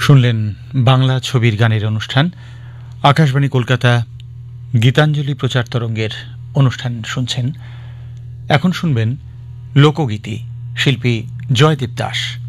শুনলেন বাংলা ছবির গানের অনুষ্ঠান আকাশবাণী কলকাতা গীতাঞ্জলি প্রচার তরঙ্গের অনুষ্ঠান শুনছেন। এখন শুনবেন লোকগীতি, শিল্পী জয়দীপ দাস।